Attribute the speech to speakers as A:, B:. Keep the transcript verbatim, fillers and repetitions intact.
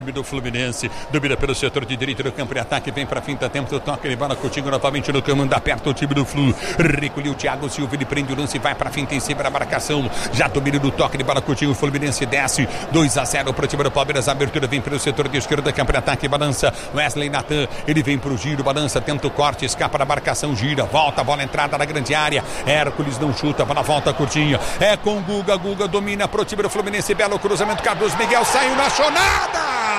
A: Do Fluminense, domina pelo setor de direito do campo de ataque, vem para finta, tempo do toque, ele bola Coutinho novamente no comando, aperta o time do Flu, recolheu o Thiago Silva, ele prende o lance, vai para finta em cima da marcação, já domina do toque, ele bola Coutinho, o Fluminense desce, dois a zero para o time do Palmeiras, a abertura vem pelo setor de esquerda do campo de ataque, balança, Wesley Natan, ele vem para o giro, balança, tenta o corte, escapa da marcação, gira, volta, bola entrada na grande área, Hércules não chuta, bola volta curtinha, é com Guga, Guga domina para o time do Fluminense, belo cruzamento, Carlos Miguel saiu, não achou nada!